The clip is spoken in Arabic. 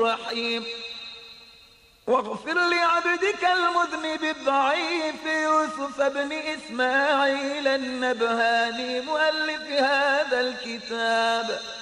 رحيم. واغفر لعبدك المذنب الضعيف يوسف بن إسماعيل النبهاني مؤلف هذا الكتاب